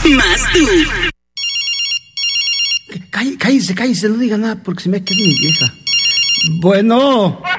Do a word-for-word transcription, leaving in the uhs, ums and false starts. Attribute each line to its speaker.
Speaker 1: más tú.
Speaker 2: Cállese, cállese, no diga nada porque se me queda mi vieja. Bueno.